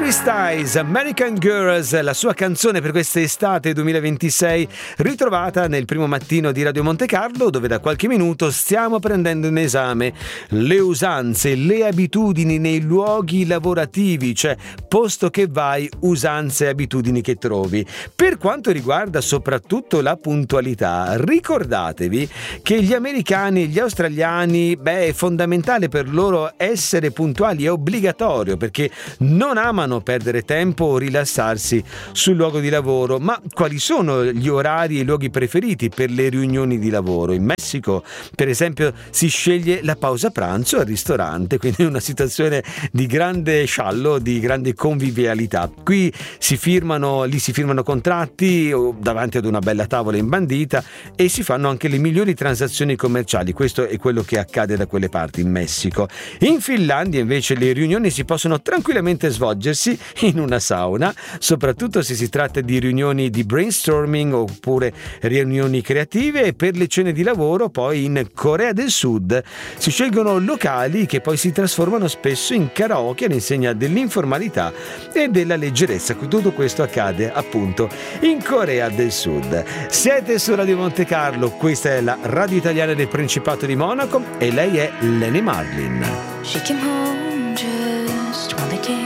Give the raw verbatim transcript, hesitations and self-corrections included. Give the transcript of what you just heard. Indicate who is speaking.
Speaker 1: Harry Styles, American Girls, la sua canzone per quest'estate duemilaventisei, ritrovata nel primo mattino di Radio Monte Carlo, dove da qualche minuto stiamo prendendo in esame le usanze, le abitudini nei luoghi lavorativi, cioè posto che vai, usanze e abitudini che trovi. Per quanto riguarda soprattutto la puntualità, ricordatevi che gli americani e gli australiani, beh, è fondamentale per loro essere puntuali, è obbligatorio, perché non amano perdere tempo o rilassarsi sul luogo di lavoro. Ma quali sono gli orari e i luoghi preferiti per le riunioni di lavoro? In Messico, per esempio, si sceglie la pausa pranzo al ristorante, quindi una situazione di grande sciallo, di grande convivialità. Qui si firmano, lì si firmano contratti davanti ad una bella tavola imbandita e si fanno anche le migliori transazioni commerciali. Questo è quello che accade da quelle parti in Messico. In Finlandia invece le riunioni si possono tranquillamente svolgersi in una sauna, soprattutto se si tratta di riunioni di brainstorming oppure riunioni creative. E per le cene di lavoro poi in Corea del Sud si scelgono locali che poi si trasformano spesso in karaoke all'insegna dell'informalità e della leggerezza. Tutto questo accade appunto in Corea del Sud. Siete su Radio Monte Carlo, questa è la radio italiana del Principato di Monaco e lei è Lenny Marlin.
Speaker 2: She came home